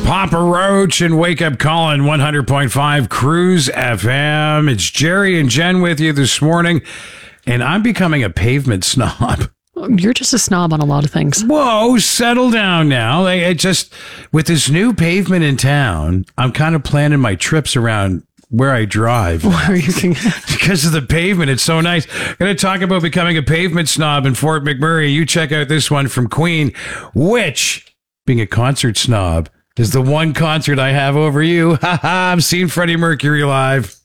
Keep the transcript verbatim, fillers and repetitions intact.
Papa Roach and Wake Up Colin, one hundred point five Cruise F M. It's Jerry and Jen with you this morning, and I'm becoming a pavement snob. You're just a snob on a lot of things. Whoa, settle down now. Like, it just, with this new pavement in town, I'm kind of planning my trips around where I drive. Where are you thinking? Because of the pavement. It's so nice. Going to talk about becoming a pavement snob in Fort McMurray. You check out this one from Queen, which, being a concert snob, is the one concert I have over you. Ha ha, I'm seeing Freddie Mercury live.